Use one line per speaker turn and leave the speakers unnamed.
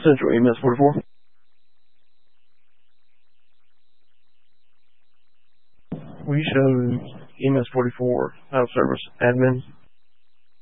Central EMS 44. We show EMS 44 out of service admin.